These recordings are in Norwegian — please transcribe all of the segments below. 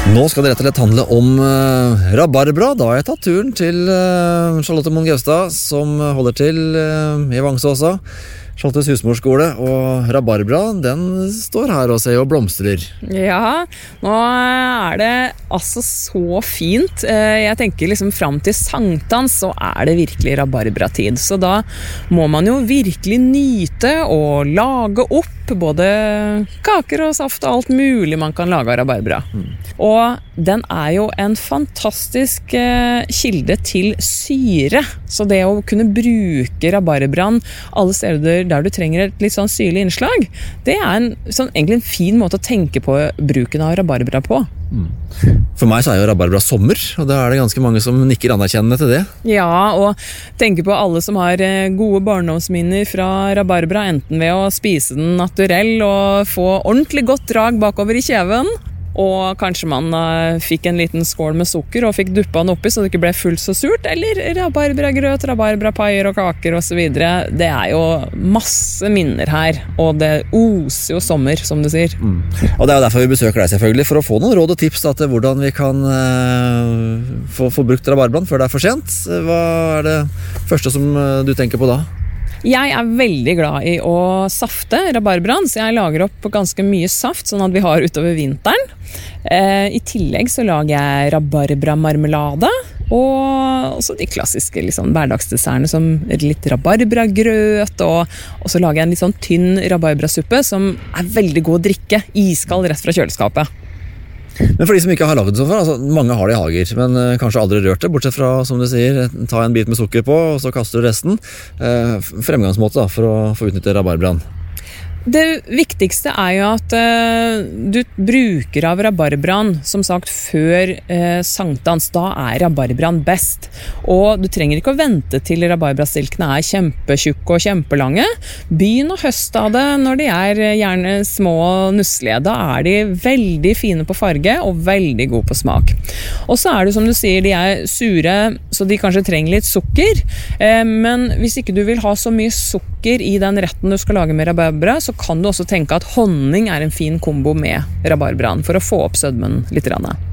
Nå skal det rett og slett handle om rabarbra. Da har jeg tatt turen til Charlotte Moen Gaustad, som holder til i Vangsåsa. Charlottes husmorskole, og rabarbra, den står her og ser og blomstrer. Ja, nå det altså så fint. Jeg tenker liksom frem til sankthans så det virkelig rabarbratid. Så da må man jo virkelig nyte og lage opp både kaker og saft og alt mulig man kan lage av rabarbra. Og den jo en fantastisk kilde til syre. Så det å kunne bruke rabarbran alle steder der du trenger et litt sånn syrlig innslag, det egentlig en fin måte å tenke på bruken av rabarbra på. For meg så jo rabarbra sommer, og da det ganske mange som nikker anerkjennende til det. Ja, og tenker på alle som har gode barndomsminner fra rabarbra, enten ved å spise den naturell og få ordentlig godt drag bakover i kjeven, og kanskje man fikk en liten skål med sukker og fikk duppa den oppi så det ikke ble fullt så surt, eller rabarbragrøt, rabarbrapaier og kaker og så videre. Det jo masse minner her, og det oser jo sommer, som du sier. Og det jo derfor vi besøker deg selvfølgelig, for å få noen råd og tips da, til hvordan vi kan få brukt rabarbraen før det for sent. Hva det første som du tenker på da? Jeg veldig glad i å safte rabarbraen, så jeg lager opp ganske mye saft, sånn at vi har utover vinteren. I tillegg så lager jeg rabarbramarmelade, og også de klassiske liksom, hverdagsdessertene som litt rabarbragrøt, og så lager jeg en litt sånn tynn rabarbrasuppe som veldig god å drikke, iskald rett fra kjøleskapet. Men for de som ikke har laget det sånn før, altså, mange har det i hager, men kanskje aldri rørt det, bortsett fra, som du sier, ta en bit med sukker på, og så kaster du resten. Fremgangsmåte da, for å få utnytte rabarbraen. Det viktigste jo at du bruker av rabarbraen, som sagt, før sankthans. Da rabarbraen best. Og du trenger ikke å vente til rabarbrastilkene kjempetjukke og kjempelange. Begynn å høste av det når de gjerne små og nusselige. Da de veldig fine på farge og veldig gode på smak. Og så det som du sier, de sure, så de kanskje trenger litt sukker. Men hvis ikke du vil ha så mye sukker i den retten du skal lage med rabarbra, så kan du også tenke at honning en fin kombo med rabarbraen for å få opp sødmen litt.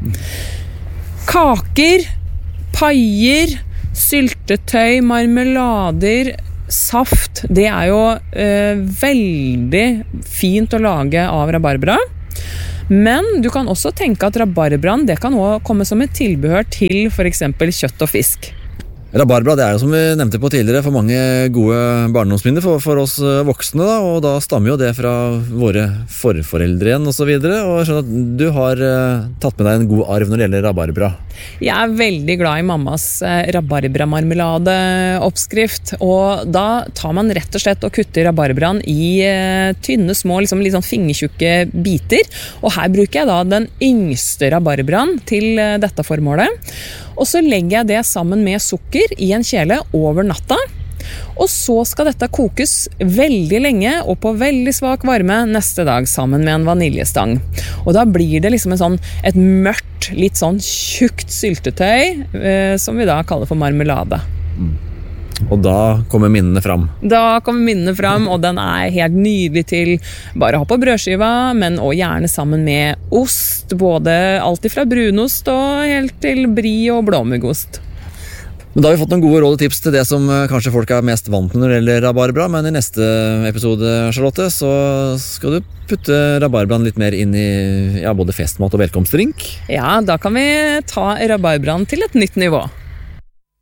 Kaker, paier, syltetøy, marmelader, saft, det jo veldig fint å lage av rabarbra. Men du kan også tenke at rabarbraen det kan også komme som et tilbehør til for eksempel kjøtt og fisk. Rabarbra, det jo som vi nevnte på tidligere, for mange gode barndomsminner for oss voksne, da, og da stammer jo det fra våre forforeldre igjen og så videre, og jeg skjønner at du har tatt med deg en god arv når det gjelder rabarbra. Jeg veldig glad i mammas rabarbramarmelade-oppskrift, og da tar man rett og slett og kutter rabarbraen i tynne, små, liksom litt sånn fingertjukke biter, og her bruker jeg da den yngste rabarbraen til dette formålet, og så legger jeg det sammen med sukker i en kjele over natta, og så skal dette kokes veldig lenge og på veldig svak varme neste dag sammen med en vaniljestang. Og da blir det liksom et mørkt, litt sånn tjukt syltetøy, som vi da kaller for marmelade. Og da kommer minnene fram. Da kommer minnene fram, og den helt nydelig til bare å ha på brødskiva, men også gjerne sammen med ost, både alt fra brunost og helt til brie og blåmuggost. Men da har vi fått noen gode råd og tips til det som kanskje folk mest vant med når det gjelder rabarbra, men i neste episode, Charlotte, så skal du putte rabarbraen litt mer inn i både festmat og velkomstdrink. Ja, da kan vi ta rabarbraen til et nytt nivå.